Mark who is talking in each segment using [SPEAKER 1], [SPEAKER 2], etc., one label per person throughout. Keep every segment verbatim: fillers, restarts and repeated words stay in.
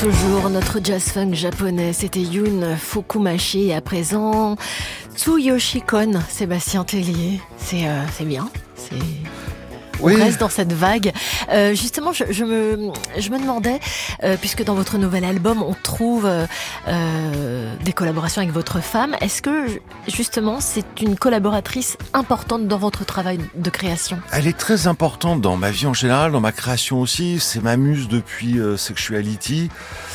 [SPEAKER 1] toujours notre jazz funk japonais, c'était Yun Fukumashi et à présent Tsuyoshi Kon, Sébastien Tellier. C'est euh, c'est bien, c'est...
[SPEAKER 2] Oui.
[SPEAKER 1] On reste dans cette vague. Euh, justement, je, je, me, je me demandais, euh, puisque dans votre nouvel album, on trouve euh, des collaborations avec votre femme, est-ce que, justement, c'est une collaboratrice importante dans votre travail de création ?
[SPEAKER 2] Elle est très importante dans ma vie en général, dans ma création aussi. C'est ma muse depuis euh, Sexuality.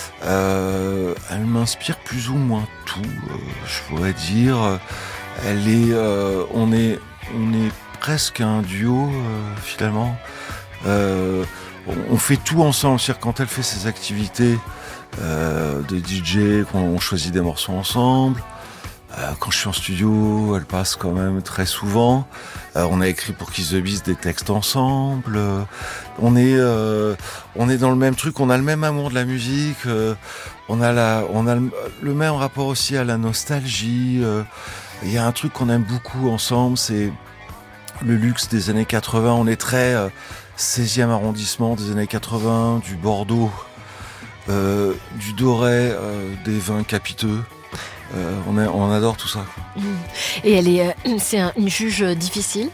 [SPEAKER 2] Euh, elle m'inspire plus ou moins tout, euh, je pourrais dire. Elle est, euh, on est, on est presque un duo euh, finalement. Euh, on, on fait tout ensemble. C'est-à-dire quand elle fait ses activités euh, de D J, quand on choisit des morceaux ensemble. Euh, quand je suis en studio, elle passe quand même très souvent. Euh, on a écrit pour Kiss the Beast des textes ensemble. Euh, on est, euh, on est dans le même truc. On a le même amour de la musique. Euh, on a la, on a le, le même rapport aussi à la nostalgie. Euh, il y a un truc qu'on aime beaucoup ensemble, c'est le luxe des années quatre-vingts. On est très euh, seizième arrondissement des années quatre-vingts, du Bordeaux, euh, du Doré, euh, des vins capiteux. Euh, on, est, on adore tout ça.
[SPEAKER 1] Et elle est, euh, c'est un, une juge difficile.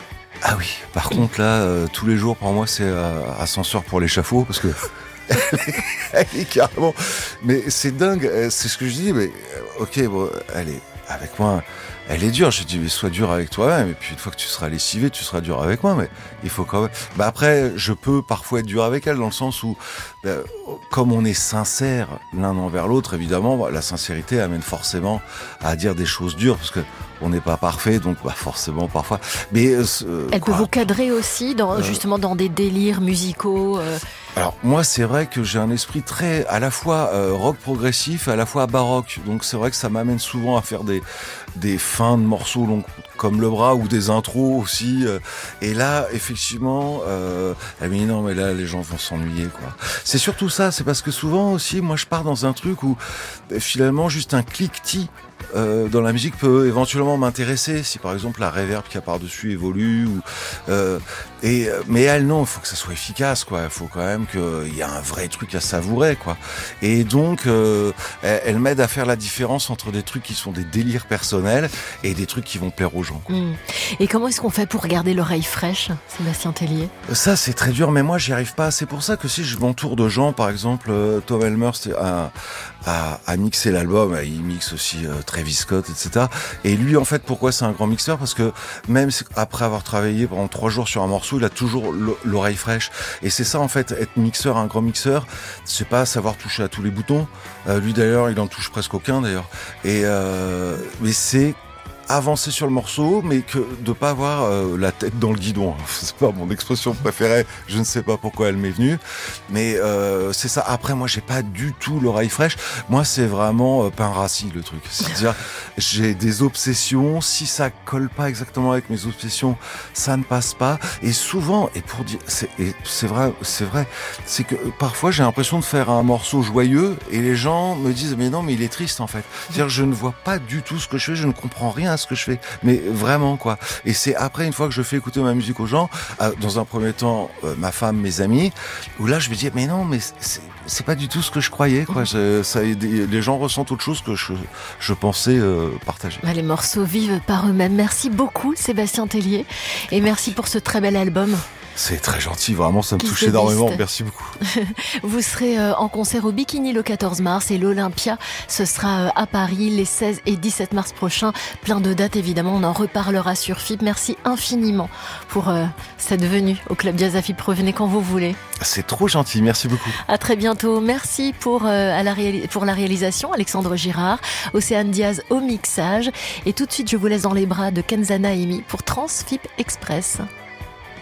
[SPEAKER 2] Ah oui, par contre là, euh, tous les jours pour moi c'est euh, ascenseur pour l'échafaud parce que elle est, elle est carrément. Mais c'est dingue, c'est ce que je dis. Mais ok, bon, elle est avec moi. Elle est dure, je dis, mais sois dur avec toi-même, et puis une fois que tu seras lessivé, tu seras dur avec moi, mais il faut quand même... Bah après, je peux parfois être dur avec elle, dans le sens où, bah, comme on est sincère l'un envers l'autre, évidemment, bah, la sincérité amène forcément à dire des choses dures, parce que on n'est pas parfait, donc bah, forcément, parfois... Mais euh,
[SPEAKER 1] Elle
[SPEAKER 2] quoi,
[SPEAKER 1] peut vous cadrer aussi, dans, euh, justement, dans des délires musicaux euh...
[SPEAKER 2] Alors moi c'est vrai que j'ai un esprit très à la fois euh, rock progressif et à la fois baroque, donc c'est vrai que ça m'amène souvent à faire des des fins de morceaux longs comme le bras ou des intros aussi, euh, et là effectivement euh, elle me dit non mais là les gens vont s'ennuyer quoi. C'est surtout ça, c'est parce que souvent aussi moi je pars dans un truc où finalement juste un cliquetis Euh, dans la musique peut éventuellement m'intéresser si par exemple la reverb qu'il y a par-dessus évolue ou, euh, et, mais elle non, il faut que ça soit efficace quoi, il faut quand même qu'il y a un vrai truc à savourer quoi, et donc euh, elle, elle m'aide à faire la différence entre des trucs qui sont des délires personnels et des trucs qui vont plaire aux gens quoi.
[SPEAKER 1] Mmh. Et comment est-ce qu'on fait pour garder l'oreille fraîche, Sébastien Tellier ?
[SPEAKER 2] Ça c'est très dur, mais moi j'y arrive pas. C'est pour ça que si je m'entoure de gens, par exemple euh, Tom Elmer a, a, a mixé l'album, il mixe aussi euh, Travis Scott, et cetera. Et lui, en fait, pourquoi c'est un grand mixeur ? Parce que même après avoir travaillé pendant trois jours sur un morceau, il a toujours l'oreille fraîche. Et c'est ça, en fait, être mixeur, un grand mixeur, c'est pas savoir toucher à tous les boutons. Euh, lui, d'ailleurs, il en touche presque aucun, d'ailleurs. Et euh, mais c'est avancer sur le morceau, mais que de pas avoir euh, la tête dans le guidon. C'est pas mon expression préférée, je ne sais pas pourquoi elle m'est venue, mais euh, c'est ça. Après, moi, j'ai pas du tout l'oreille fraîche. Moi, c'est vraiment euh, pain rassis le truc. C'est-à-dire, j'ai des obsessions. Si ça colle pas exactement avec mes obsessions, ça ne passe pas. Et souvent, et pour dire, c'est, et c'est vrai, c'est vrai, c'est que euh, parfois j'ai l'impression de faire un morceau joyeux et les gens me disent mais non, mais il est triste en fait. C'est-à-dire, je ne vois pas du tout ce que je fais, je ne comprends rien à ce que je fais, mais vraiment quoi. Et c'est après, une fois que je fais écouter ma musique aux gens, euh, dans un premier temps euh, ma femme, mes amis, où là je me dis mais non, mais c'est, c'est pas du tout ce que je croyais quoi. Je, ça, les gens ressentent autre chose que je, je pensais euh, partager.
[SPEAKER 1] Les morceaux vivent par eux-mêmes. Merci beaucoup Sébastien Tellier, et merci pour ce très bel album.
[SPEAKER 2] C'est très gentil, vraiment, ça me
[SPEAKER 1] Kiss
[SPEAKER 2] touche
[SPEAKER 1] the
[SPEAKER 2] énormément.
[SPEAKER 1] Beast.
[SPEAKER 2] Merci beaucoup.
[SPEAKER 1] Vous serez euh, en concert au Bikini le quatorze mars et l'Olympia, ce sera euh, à Paris les seize et dix-sept mars prochains. Plein de dates, évidemment, on en reparlera sur F I P. Merci infiniment pour euh, cette venue au Club Jazz à F I P. Revenez quand vous voulez.
[SPEAKER 2] C'est trop gentil, merci beaucoup.
[SPEAKER 1] À très bientôt. Merci pour, euh, à la réali- pour la réalisation, Alexandre Girard, Océane Diaz au mixage. Et tout de suite, je vous laisse dans les bras de Kenzana Amy pour Trans F I P Express.